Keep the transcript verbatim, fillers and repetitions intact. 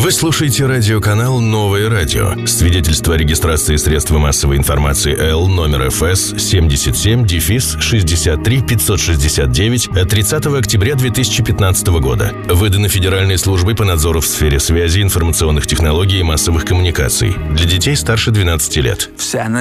Вы слушаете радиоканал «Новое радио». Свидетельство о регистрации средства массовой информации Л номер эф эс семьдесят семь шестьдесят три пятьсот шестьдесят девять от тридцатого октября две тысячи пятнадцатого года. Выдано Федеральной службой по надзору в сфере связи, информационных технологий и массовых коммуникаций. Для детей старше двенадцати лет. Вся